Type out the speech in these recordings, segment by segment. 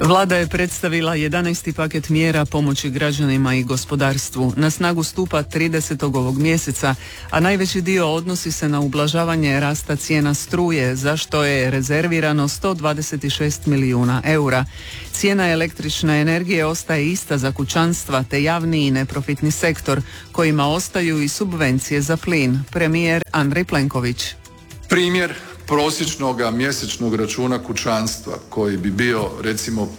Vlada je predstavila 11. paket mjera pomoći građanima i gospodarstvu. Na snagu stupa 30. ovog mjeseca, a najveći dio odnosi se na ublažavanje rasta cijena struje, za što je rezervirano 126 milijuna eura. Cijena električne energije ostaje ista za kućanstva te javni i neprofitni sektor, kojima ostaju i subvencije za plin. Premijer Andrej Plenković. Primjer prosječnog mjesečnog računa kućanstva koji bi bio recimo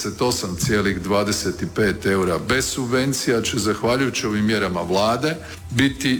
58,25 eura bez subvencija će zahvaljujući ovim mjerama vlade biti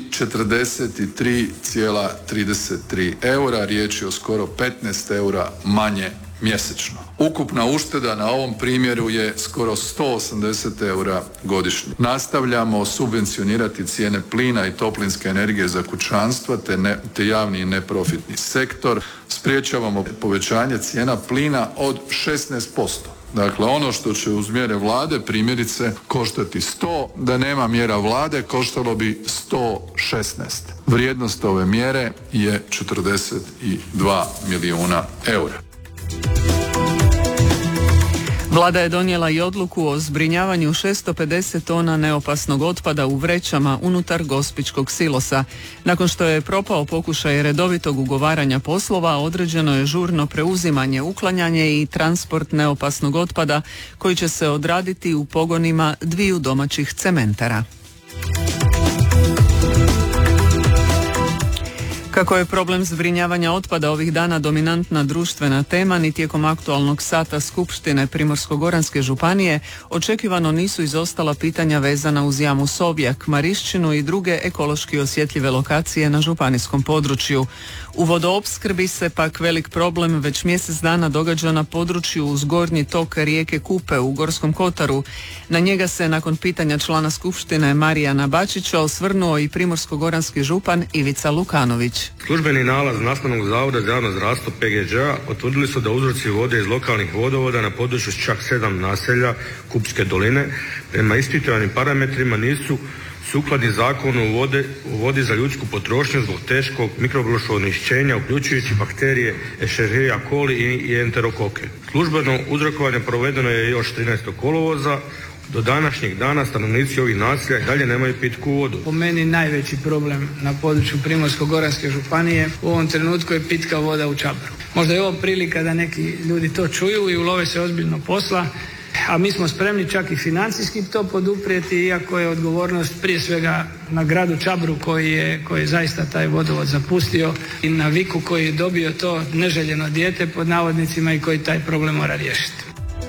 43,33 eura, riječ je o skoro 15 eura manje mjesečno. Ukupna ušteda na ovom primjeru je skoro 180 eura godišnje. Nastavljamo subvencionirati cijene plina i toplinske energije za kućanstva te javni i neprofitni sektor. Spriječavamo povećanje cijena plina od 16%. Dakle, ono što će uz mjere vlade primjerice koštati 100, da nema mjera vlade koštalo bi 116. Vrijednost ove mjere je 42 milijuna eura. Vlada je donijela i odluku o zbrinjavanju 650 tona neopasnog otpada u vrećama unutar Gospićkog silosa. Nakon što je propao pokušaj redovitog ugovaranja poslova, određeno je žurno preuzimanje, uklanjanje i transport neopasnog otpada koji će se odraditi u pogonima 2 domaćih cementara. Kako je problem zbrinjavanja otpada ovih dana dominantna društvena tema, ni tijekom aktualnog sata Skupštine Primorsko-goranske županije očekivano nisu izostala pitanja vezana uz jamu Sovjak, Marišćinu i druge ekološki osjetljive lokacije na županijskom području. U vodoopskrbi se pak velik problem već mjesec dana događa na području uz gornji tok rijeke Kupe u Gorskom kotaru. Na njega se nakon pitanja člana Skupštine Marijana Bačića osvrnuo i primorsko-goranski župan Ivica Lukanović. Službeni nalaz Nastavnog zavoda za javno zdravstvo PGŽ-a potvrdili su da uzroci vode iz lokalnih vodovoda na području čak 7 naselja Kupske doline prema ispitovanim parametrima nisu sukladni zakonu o vodi za ljudsku potrošnju zbog teškog mikrobiološkog onečišćenja uključujući bakterije Escherichia coli i enterokoke. Službeno uzrokovanje provedeno je još 13. kolovoza. Do današnjeg dana stanovnici ovih naselja i dalje nemaju pitku vodu. Po meni najveći problem na području Primorsko-goranske županije u ovom trenutku je pitka voda u Čabru. Možda je ovo prilika da neki ljudi to čuju i ulove se ozbiljno posla, a mi smo spremni čak i financijski to poduprijeti, iako je odgovornost prije svega na gradu Čabru koji je zaista taj vodovod zapustio i na Viku koji je dobio to neželjeno dijete pod navodnicima i koji taj problem mora riješiti.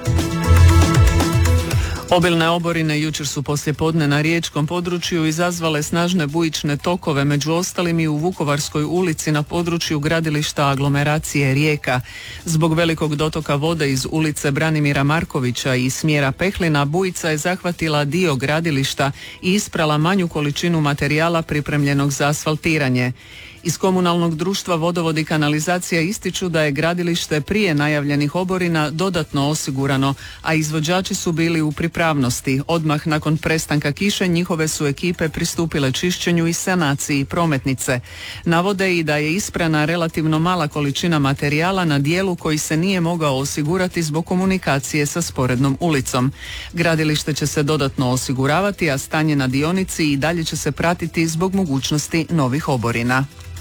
Obilne oborine jučer su poslijepodne na riječkom području izazvale snažne bujične tokove, među ostalim i u Vukovarskoj ulici na području gradilišta aglomeracije Rijeka. Zbog velikog dotoka vode iz ulice Branimira Markovića i smjera Pehlina, bujica je zahvatila dio gradilišta i isprala manju količinu materijala pripremljenog za asfaltiranje. Iz komunalnog društva Vodovod i kanalizacija ističu da je gradilište prije najavljenih oborina dodatno osigurano, a izvođači su bili u pripravnosti. Odmah nakon prestanka kiše njihove su ekipe pristupile čišćenju i sanaciji prometnice. Navode i da je isprana relativno mala količina materijala na dijelu koji se nije mogao osigurati zbog komunikacije sa sporednom ulicom. Gradilište će se dodatno osiguravati, a stanje na dionici i dalje će se pratiti zbog mogućnosti novih oborina.